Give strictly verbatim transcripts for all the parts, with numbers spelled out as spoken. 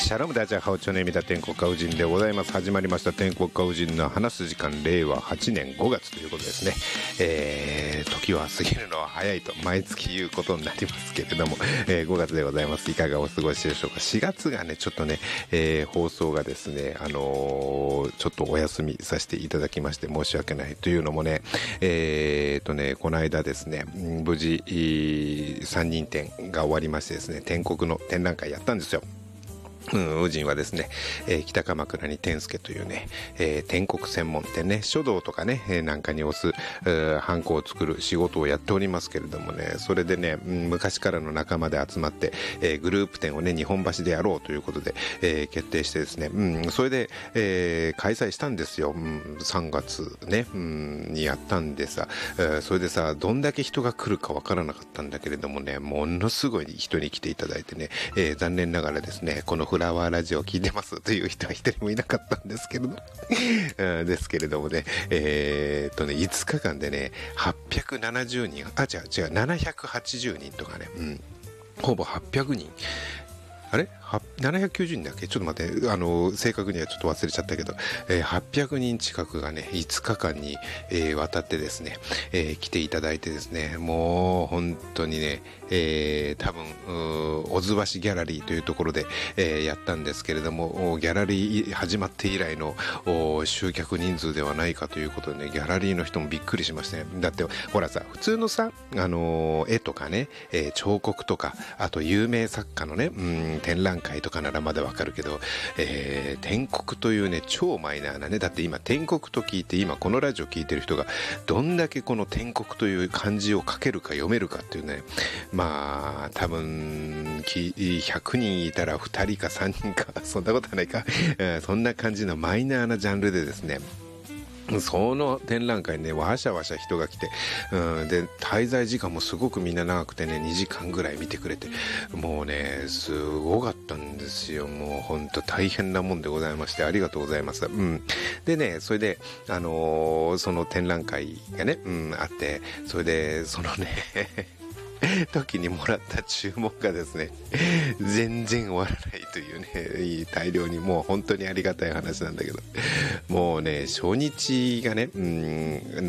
シャロムダジャハオチョネミダ天国歌ウジンでございます。始まりました天国歌ウジンの話す時間、れいわはちねんごがつということですね。えー、時は過ぎるのは早いと毎月言うことになりますけれども、えー、ごがつでございます。いかがお過ごしでしょうか。しがつがねちょっとね、えー、放送がですね、あのー、ちょっとお休みさせていただきまして申し訳ないというのもね、えーとねこの間ですね、無事三人展が終わりましてですね、天国の展覧会やったんですよ。うん、宇治はですね、えー、北鎌倉に天助というね、えー、天国専門店ね、書道とかね、えー、なんかに押す、えー、ハンコを作る仕事をやっておりますけれどもね、それでね、うん、昔からの仲間で集まって、えー、グループ展をね、日本橋でやろうということで、えー、決定してですね、うん、それで、えー、開催したんですよ。うん、さんがつね、うん、にやったんでさ、えー、それでさ、どんだけ人が来るかわからなかったんだけれどもね、ものすごい人に来ていただいてね、えー、残念ながらですね、このフラワーラジオを聞いてますという人は一人もいなかったんですけれどですけれどもね、えー、っとねいつかかんでねはっぴゃくななじゅうにん、あ違う違うななひゃくはちじゅうにんとかね、うん、ほぼはっぴゃくにん、あれななひゃくきゅうじゅうにんだっけ、ちょっと待って、あの正確にはちょっと忘れちゃったけど、えー、はっぴゃくにん近くがねいつかかんに、えー、わたってですね、えー、来ていただいてですね、もう本当にね、えー、多分小津橋ギャラリーというところで、えー、やったんですけれども、ギャラリー始まって以来の集客人数ではないかということでね、ギャラリーの人もびっくりしましたね。だってほらさ、普通のさ、あのー、絵とかね、えー、彫刻とか、あと有名作家のね、うん、展覧会とかならまだわかるけど、えー、天国というね超マイナーなね、だって今天国と聞いて、今このラジオ聞いてる人がどんだけこの天国という漢字を書けるか読めるかっていうね、まあ多分ひゃくにんいたらふたりかさんにんかそんなことはないかそんな感じのマイナーなジャンルでですね、その展覧会にねわしゃわしゃ人が来て、うん、で滞在時間もすごくみんな長くてねにじかんぐらい見てくれて、もうねすごかったんですよ。もうほんと大変なもんでございまして、ありがとうございます。うん、でねそれであのー、その展覧会がね、うん、あって、それでそのね時にもらった注文がですね全然終わらないというね、大量に、もう本当にありがたい話なんだけど、もうね初日がね、うん、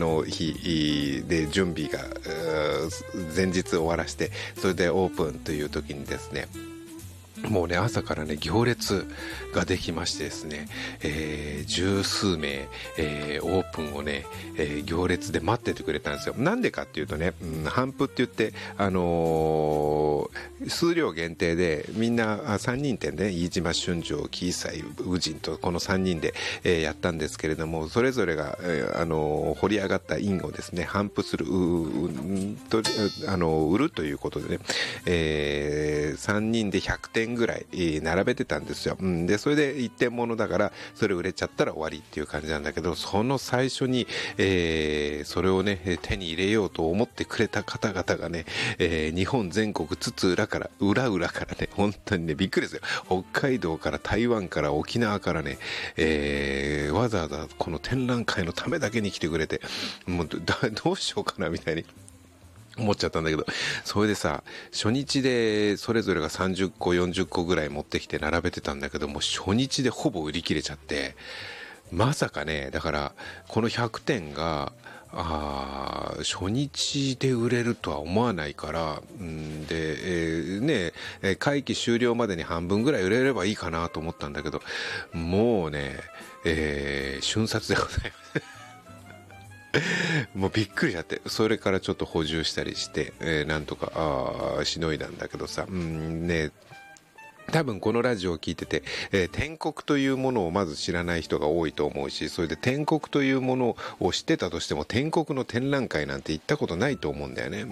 の日で準備が前日終わらして、それでオープンという時にですね、もうね朝からね行列ができましてですね、えー、十数名、えー、オープンをね、えー、行列で待っててくれたんですよ。なんでかっていうとね、うん、頒布って言って、あのー、数量限定でみんなさんにん展で、ね、飯島春城、紀伊斎、宇治とこのさんにんで、えー、やったんですけれども、それぞれが、えーあのー、掘り上がった印をですね頒布する、うとあのー、売るということでね、えー、さんにんでひゃくてんぐらい並べてたんですよ。うん、でそれでいってんものだからそれ売れちゃったら終わりっていう感じなんだけど、その最初に、えー、それをね手に入れようと思ってくれた方々がね、えー、日本全国津々浦から裏裏からね、本当にねびっくりですよ。北海道から台湾から沖縄からね、えー、わざわざこの展覧会のためだけに来てくれて、もう ど, どうしようかなみたいに思っちゃったんだけど、それでさ初日でそれぞれがさんじゅっこよんじゅっこぐらい持ってきて並べてたんだけど、もう初日でほぼ売り切れちゃって、まさかね、だからこのひゃくてんがあ初日で売れるとは思わないから、んで、えー、ね会期終了までに半分ぐらい売れればいいかなと思ったんだけど、もうね、えー、瞬殺でございますもうびっくりしちゃって、それからちょっと補充したりして、えー、なんとかあしのいだんだけどさ、うんね、多分このラジオを聞いてて、えー、天国というものをまず知らない人が多いと思うし、それで天国というものを知ってたとしても天国の展覧会なんて行ったことないと思うんだよね。うん、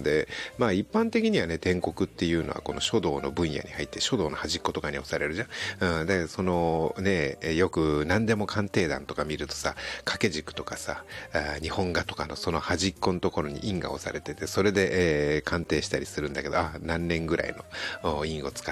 でまあ一般的にはね天国っていうのはこの書道の分野に入って、書道の端っことかに押されるじゃん。うん、でそのねよく何でも鑑定団とか見るとさ、掛け軸とかさ、あ日本画とかのその端っこのところに印が押されてて、それで、えー、鑑定したりするんだけど、あ何年ぐらいの印を使ってますの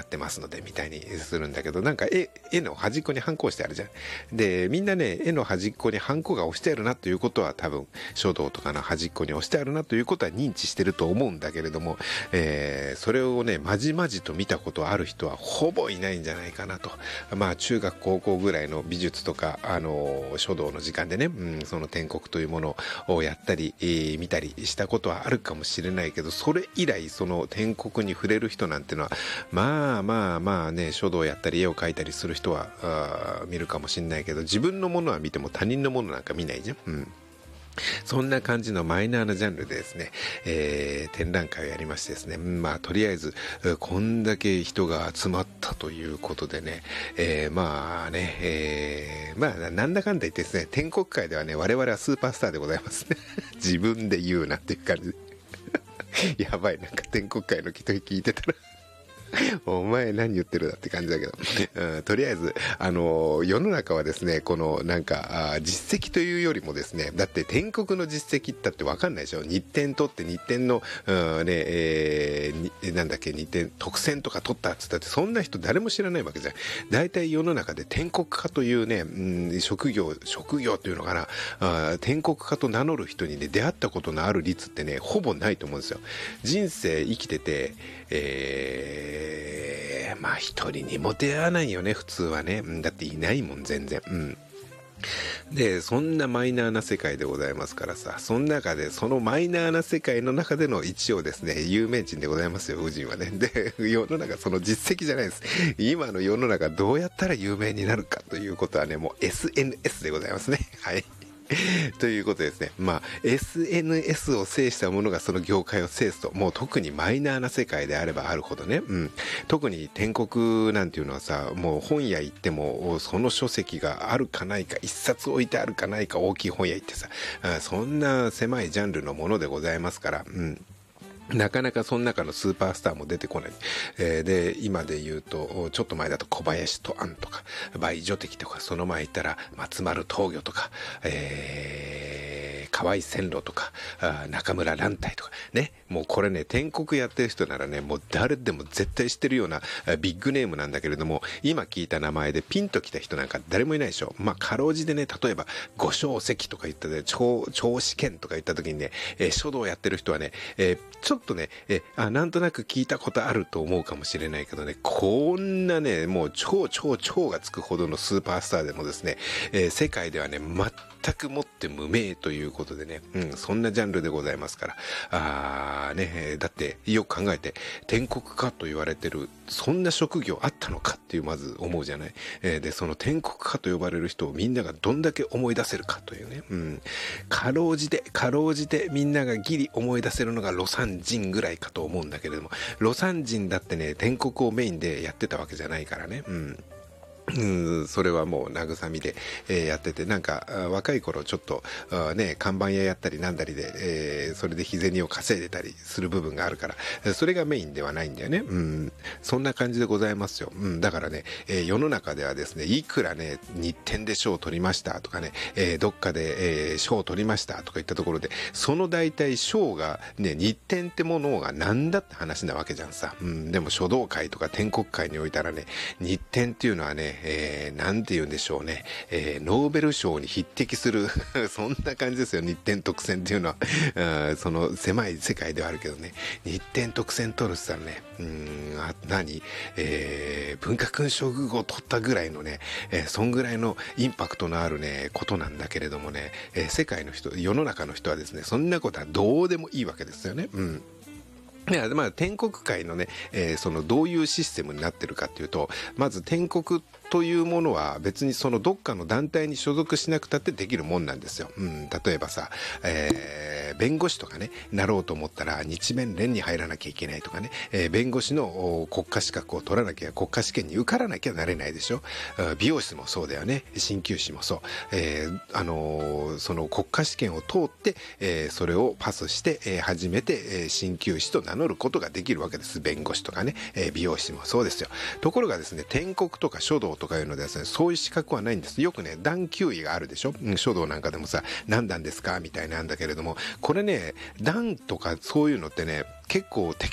でみたいにするんだけど、なんか絵絵の端っこにハンコ押してあるじゃん。でみんなね、絵の端っこにハンコが押してあるなということは、多分書道とかの端っこに押してあるなということは認知してると思うんだけれども、えー、それをねまじまじと見たことある人はほぼいないんじゃないかなと。まあ中学高校ぐらいの美術とか、あの書道の時間でね、うん、その篆刻というものをやったり、えー、見たりしたことはあるかもしれないけど、それ以来その篆刻に触れる人なんてのはまあまあまあね、書道やったり絵を描いたりする人はあ見るかもしれないけど、自分のものは見ても他人のものなんか見ないじゃん。うん、そんな感じのマイナーなジャンルでですね、えー、展覧会をやりましてですね、まあとりあえずこんだけ人が集まったということでね、えー、まあね、えー、まあなんだかんだ言ってですね、篆刻界ではね、我々はスーパースターでございますね。自分で言うなっていう感じでやばい、なんか篆刻界の人聞いてたらお前何言ってるだって感じだけど、うん、とりあえず、あのー、世の中はですね、このなんかあ実績というよりもですね、だって篆刻の実績だって分かんないでしょ。日展取って日展の、うんねえー、なんだっけ、日展特選とか取ったっつったって、そんな人誰も知らないわけじゃん。大体世の中で篆刻家というね、うん、職業職業というのかな、あ篆刻家と名乗る人にね出会ったことのある率ってねほぼないと思うんですよ。人生生きてて、えーえー、まあ一人にも出会わないよね普通はね。だっていないもん全然。うんでそんなマイナーな世界でございますからさ、その中でそのマイナーな世界の中での一応ですね有名人でございますよ、宇治はね。で世の中その実績じゃないです。今の世の中どうやったら有名になるかということはね、もう エスエヌエス でございますね。はいということですね。まあ エスエヌエス を制したものがその業界を制すと、もう特にマイナーな世界であればあるほどね、うん、特に篆刻なんていうのはさ、もう本屋行ってもその書籍があるかないか、一冊置いてあるかないか、大きい本屋行ってさ、そんな狭いジャンルのものでございますから、うんなかなかその中のスーパースターも出てこない。えー、で、今で言うと、ちょっと前だと小林と庵とか、梅女的とか、その前行ったら松丸東魚とか、えー、河合線路とか、中村蘭太とか、ね。もうこれね、篆刻やってる人ならね、もう誰でも絶対知ってるようなビッグネームなんだけれども、今聞いた名前でピンときた人なんか誰もいないでしょ。まあ、かろうじてね、例えば、五章石とか言ったで、超、超試験とか言った時にね、えー、書道やってる人はね、えー、ちょっとね、えあなんとなく聞いたことあると思うかもしれないけどね、こんなねもう超超超がつくほどのスーパースターでもですね、えー、世界ではね全くもって無名ということでね、うん、そんなジャンルでございますから、あーね、だってよく考えて篆刻家と言われてるそんな職業あったのかっていうまず思うじゃない、えー、でその篆刻家と呼ばれる人をみんながどんだけ思い出せるかというね、うん、かろうじてかろうじてみんながギリ思い出せるのが魯山人ぐらいかと思うんだけれども、魯山人だってね篆刻をメインでやってたわけじゃないからね、うんうん、それはもう慰みで、えー、やってて、なんか若い頃ちょっとね看板屋やったりなんだりで、えー、それで日銭を稼いでたりする部分があるから、それがメインではないんだよね、うん、そんな感じでございますよ、うん、だからね、えー、世の中ではですねいくらね日展で賞を取りましたとかね、えー、どっかで、えー、賞を取りましたとかいったところで、その大体賞がね日展ってものがなんだって話なわけじゃんさ、うん、でも書道界とか篆刻界においたらね日展っていうのはねえー、なんて言うんでしょうね、えー、ノーベル賞に匹敵するそんな感じですよ、日展特選っていうのは。その狭い世界ではあるけどね、日展特選取るって言ったらね、うーんあ何、えー、文化勲章号を取ったぐらいのね、えー、そんぐらいのインパクトのあるねことなんだけれどもね、えー、世界の人、世の中の人はですねそんなことはどうでもいいわけですよね。うんいやまあ篆刻界のね、えー、そのどういうシステムになってるかっていうと、まず篆刻というものは別にそのどっかの団体に所属しなくたってできるもんなんですよ、うん、例えばさ、えー、弁護士とかねなろうと思ったら日弁連に入らなきゃいけないとかね、えー、弁護士の国家資格を取らなきゃ、国家試験に受からなきゃなれないでしょ。美容師もそうだよね、鍼灸師もそう、えー、あのー、その国家試験を通って、えー、それをパスして、えー、初めて、えー、鍼灸師と名乗ることができるわけです。弁護士とかね、えー、美容師もそうですよ。ところがですね篆刻とか書道とかいうのでですね、そういう資格はないんです。よくね段級位があるでしょ、うん、書道なんかでもさ何段ですかみたいなんだけれども、これね段とかそういうのってね結構適